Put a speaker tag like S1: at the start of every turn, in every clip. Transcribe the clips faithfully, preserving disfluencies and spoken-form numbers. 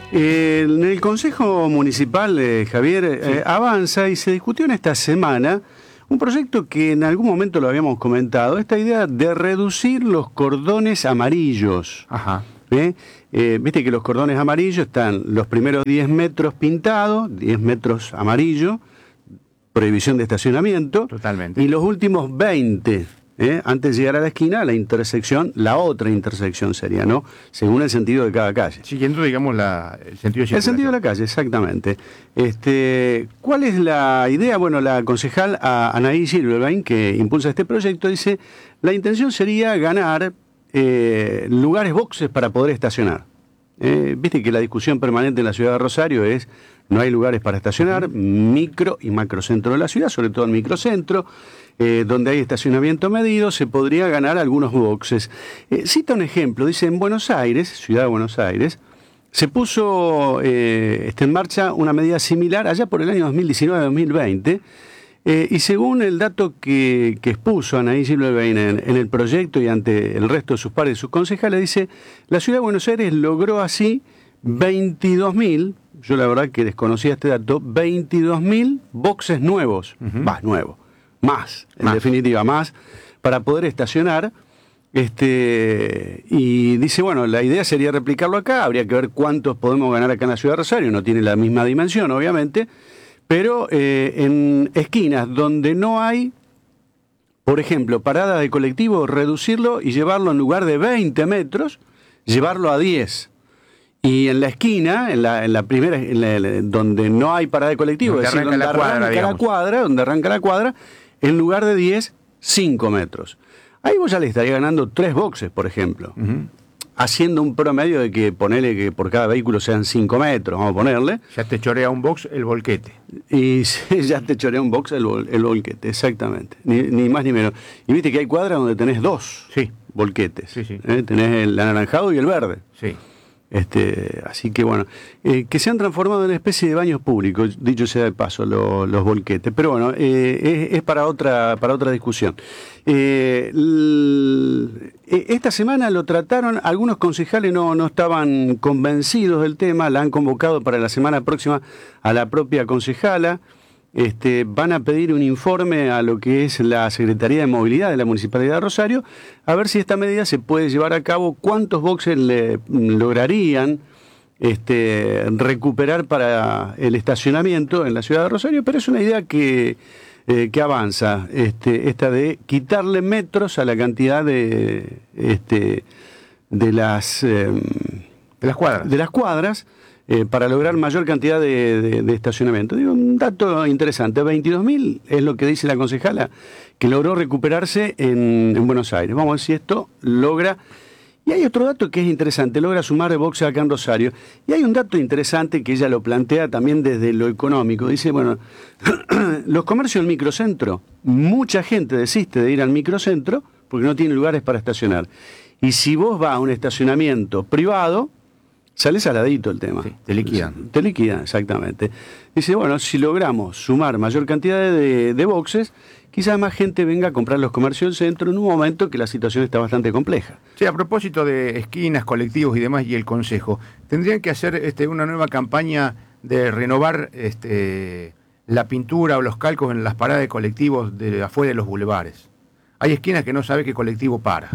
S1: Eh, en el Consejo Municipal, eh, Javier, sí. eh, avanza y se discutió en esta semana un proyecto que en algún momento lo habíamos comentado, esta idea de reducir los cordones amarillos.
S2: Ajá.
S1: ¿Eh? Eh, Viste que los cordones amarillos están los primeros diez metros pintados, diez metros amarillo, prohibición de estacionamiento.
S2: Totalmente.
S1: Y los últimos veinte, ¿eh? antes de llegar a la esquina, la intersección, la otra intersección sería, ¿no? Según el sentido de cada calle.
S2: Siguiendo, digamos, la, el sentido de
S1: El sentido de la calle, exactamente. Este, ¿Cuál es la idea? Bueno, la concejal Anaí Silverbein, que impulsa este proyecto, dice, la intención sería ganar eh, lugares boxes para poder estacionar. Eh, Viste que la discusión permanente en la ciudad de Rosario es, no hay lugares para estacionar, micro y macrocentro de la ciudad, sobre todo el microcentro, eh, donde hay estacionamiento medido, se podría ganar algunos boxes. Eh, cita un ejemplo, dice, en Buenos Aires, ciudad de Buenos Aires, se puso eh, está en marcha una medida similar allá por el año dos mil diecinueve dos mil veinte, eh, y según el dato que, que expuso Anaí Silverbein en, en el proyecto y ante el resto de sus pares y sus concejales, dice, la ciudad de Buenos Aires logró así veintidós mil, yo la verdad que desconocía este dato, veintidós mil boxes nuevos,
S2: uh-huh.
S1: más nuevos, más, en
S2: más.
S1: definitiva, más, para poder estacionar. Este, y dice, bueno, la idea sería replicarlo acá, habría que ver cuántos podemos ganar acá en la ciudad de Rosario, no tiene la misma dimensión, obviamente, pero eh, en esquinas donde no hay, por ejemplo, parada de colectivo, reducirlo y llevarlo en lugar de veinte metros, llevarlo a diez. Y en la esquina, en la, en la primera, en la, donde no hay parada de colectivo,
S2: donde
S1: es decir,
S2: arranca
S1: donde
S2: la cuadra,
S1: arranca la cuadra, donde arranca la cuadra, en lugar de diez, cinco metros. Ahí vos ya le estaría ganando tres boxes, por ejemplo. Uh-huh. Haciendo un promedio de que ponele que por cada vehículo sean cinco metros, vamos a ponerle.
S2: Ya te chorea un box el volquete.
S1: Y ya te chorea un box el, el volquete, exactamente. Ni, ni más ni menos. Y viste que hay cuadras donde tenés dos
S2: sí.
S1: volquetes.
S2: Sí, sí.
S1: ¿Eh? Tenés el anaranjado y el verde.
S2: Sí.
S1: Este, así que bueno, eh, que se han transformado en especie de baños públicos, dicho sea de paso, lo, los volquetes. Pero bueno, eh, es, es para otra para otra discusión. Eh, l, esta semana lo trataron, algunos concejales no, no estaban convencidos del tema, la han convocado para la semana próxima a la propia concejala. Este, van a pedir un informe a lo que es la Secretaría de Movilidad de la Municipalidad de Rosario, a ver si esta medida se puede llevar a cabo, cuántos boxes le lograrían este, recuperar para el estacionamiento en la ciudad de Rosario, pero es una idea que, eh, que avanza, este, esta de quitarle metros a la cantidad de, este, de las, eh,
S2: de las cuadras.
S1: De las cuadras Eh, para lograr mayor cantidad de, de, de estacionamiento. Digo, un dato interesante, veintidós mil es lo que dice la concejala, que logró recuperarse en, en Buenos Aires. Vamos a ver si esto logra. Y hay otro dato que es interesante, logra sumar boxes acá en Rosario. Y hay un dato interesante que ella lo plantea también desde lo económico. Dice, bueno, los comercios del microcentro, mucha gente desiste de ir al microcentro porque no tiene lugares para estacionar. Y si vos vas a un estacionamiento privado, sale saladito el tema.
S2: Sí, te liquidan.
S1: Te liquidan, exactamente. Dice, bueno, si logramos sumar mayor cantidad de, de boxes, quizás más gente venga a comprar los comercios del centro en un momento que la situación está bastante compleja.
S2: Sí, a propósito de esquinas, colectivos y demás, y el Consejo, tendrían que hacer este, una nueva campaña de renovar este, la pintura o los calcos en las paradas de colectivos de afuera de los bulevares. Hay esquinas que no sabe qué colectivo para.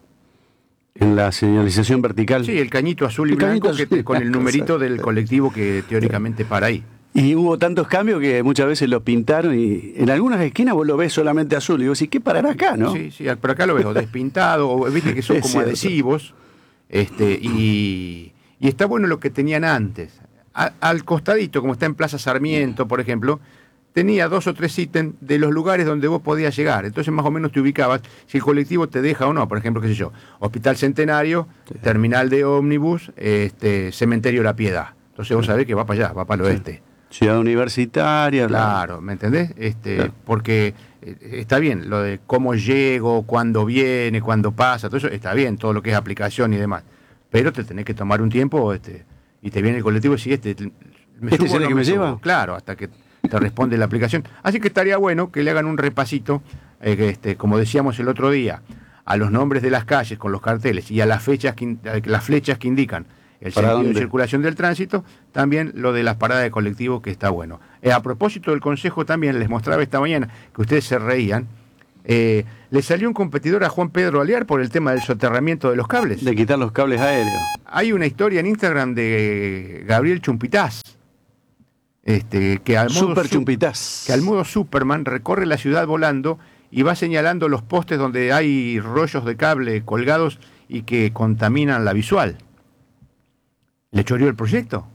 S1: En la señalización vertical.
S2: Sí, el cañito azul y el blanco que te, con el numerito del colectivo que teóricamente para ahí.
S1: Y hubo tantos cambios que muchas veces lo pintaron y en algunas esquinas vos lo ves solamente azul. Y vos decís, ¿qué parará acá, no?
S2: Sí, sí, pero acá lo ves o despintado, o viste que son
S1: es
S2: como
S1: cierto.
S2: adhesivos. Este, y, y está bueno lo que tenían antes. A, al costadito, como está en Plaza Sarmiento, por ejemplo, tenía dos o tres ítems de los lugares donde vos podías llegar. Entonces más o menos te ubicabas si el colectivo te deja o no. Por ejemplo, qué sé yo, Hospital Centenario, sí. Terminal de ómnibus, este, Cementerio La Piedad. Entonces vos sabés que va para allá, va para el oeste.
S1: Sí. Ciudad Universitaria.
S2: Claro, ¿me entendés? Este,
S1: claro.
S2: Porque eh, está bien, lo de cómo llego, cuándo viene, cuándo pasa, todo eso está bien, todo lo que es aplicación y demás. Pero te tenés que tomar un tiempo este, y te viene el colectivo y si este...
S1: Me ¿Este es el no que me, me lleva?
S2: Claro, hasta que te responde la aplicación. Así que estaría bueno que le hagan un repasito, eh, que este, como decíamos el otro día, a los nombres de las calles con los carteles y a las fechas que, a las flechas que indican el
S1: ¿Para
S2: sentido
S1: dónde?
S2: de circulación del tránsito, también lo de las paradas de colectivos, que está bueno. Eh, a propósito del Consejo, también les mostraba esta mañana, que ustedes se reían, eh, le salió un competidor a Juan Pedro Aliar por el tema del soterramiento de los cables.
S1: De quitar los cables aéreos.
S2: Hay una historia en Instagram de Gabriel Chumpitaz, este, que, al modo
S1: Super
S2: su-
S1: Chumpitaz.
S2: que al modo Superman recorre la ciudad volando y va señalando los postes donde hay rollos de cable colgados y que contaminan la visual. ¿Le choreó el proyecto?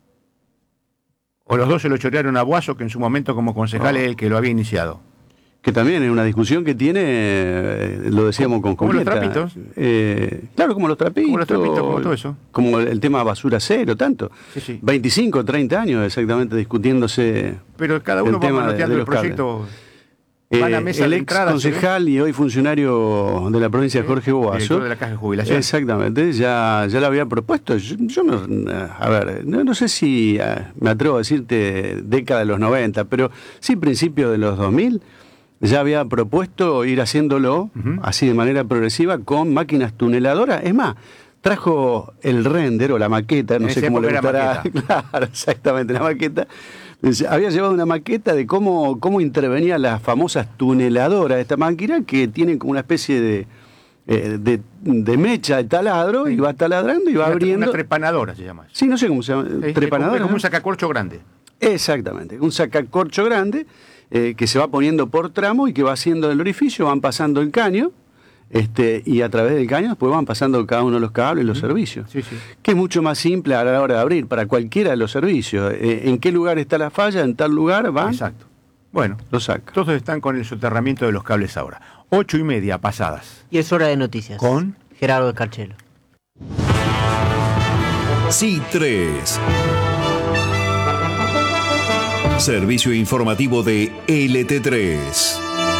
S2: ¿O los dos se lo chorearon a Boazo, que en su momento como concejal
S1: No.
S2: es el que lo había iniciado?
S1: Que también es una discusión que tiene, eh, lo decíamos con
S2: ¿Como los
S1: Julieta.
S2: trapitos?
S1: Eh, claro, como los trapitos.
S2: Como los trapitos, como todo eso.
S1: Como el, el tema basura cero, tanto.
S2: Sí, sí.
S1: veinticinco, treinta años exactamente discutiéndose.
S2: Pero cada
S1: el
S2: uno va
S1: tema de-
S2: manoteando
S1: de
S2: el
S1: los cables.
S2: proyecto. Van a
S1: Eh,
S2: mesa
S1: el
S2: de
S1: ex
S2: entrada,
S1: concejal y hoy funcionario de la provincia,
S2: Sí,
S1: Jorge Boazo.
S2: director de la Caja de Jubilación.
S1: Exactamente, ya, ya lo había propuesto. Yo, yo no, a ver, no, no sé si ah, me atrevo a decirte década de los noventa, pero sí principio de los dos mil, ya había propuesto ir haciéndolo
S2: Ujú.
S1: así de manera progresiva con máquinas tuneladoras. Es más, trajo el render o la maqueta, no
S2: En
S1: sé
S2: esa
S1: cómo le
S2: época era
S1: gustará. Claro, exactamente, la maqueta. Había llevado una maqueta de cómo, cómo intervenía las famosas tuneladoras de esta máquina, que tienen como una especie de, eh, de, de mecha de taladro, y va taladrando y va
S2: Una,
S1: abriendo.
S2: una trepanadora se llama.
S1: Sí, no sé cómo se llama.
S2: Sí,
S1: trepanadora.
S2: es como
S1: ¿no?
S2: un sacacorcho grande.
S1: Exactamente, un sacacorcho grande eh, que se va poniendo por tramo y que va haciendo el orificio, van pasando el caño, este, y a través del caño después van pasando cada uno de los cables y los servicios.
S2: Sí, sí.
S1: Que es mucho más simple a la hora de abrir para cualquiera de los servicios. Eh, ¿En qué lugar está la falla? En tal lugar van,
S2: Exacto. Bueno,
S1: lo saca.
S2: todos están con el soterramiento de los cables ahora. Ocho y media pasadas.
S3: Y es hora de noticias.
S2: ¿Con?
S3: Gerardo Carchelo.
S4: C tres. Servicio informativo de L T tres.